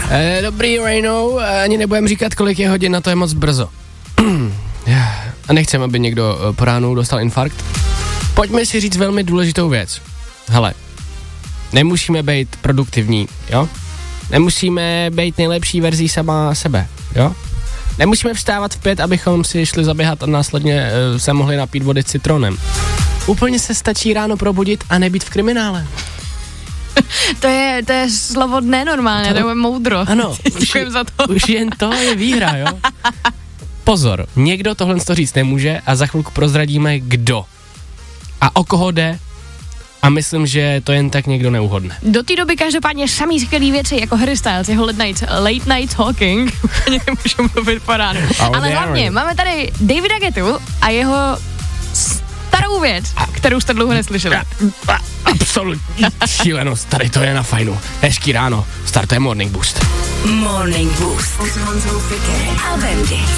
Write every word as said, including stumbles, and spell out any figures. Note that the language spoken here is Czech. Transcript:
E, dobrý ráno, ani nebudem říkat, kolik je hodin, na to je moc brzo. A nechcem, aby někdo po ránu dostal infarkt. Pojďme si říct velmi důležitou věc. Hele, nemusíme být produktivní, jo? Nemusíme být nejlepší verzí sama sebe, jo? Nemusíme vstávat v pět, abychom si šli zaběhat a následně uh, se mohli napít vody s citronem. Úplně se stačí ráno probudit a nebýt v kriminále. To je, to je slovo dne normálně, to, to je moudro. Ano, už, za to. už jen to je výhra, jo? Pozor, někdo tohle to říct nemůže a za chvilku prozradíme, kdo. A o koho jde. A myslím, že to jen tak někdo neuhodne. Do té doby každopádně samý skvělý věci, jako Harry Styles, jeho late night, late night talking, úplně nemůžu mluvit po ránu. Ale hlavně máme tady Davida Guettu a jeho starou věc, kterou jste dlouho neslyšeli. Absolutní šílenost, tady to je na fajnu. Hezký ráno, startuje Morning Boost. Morning Boost s Honzou Fikerem a Bendy.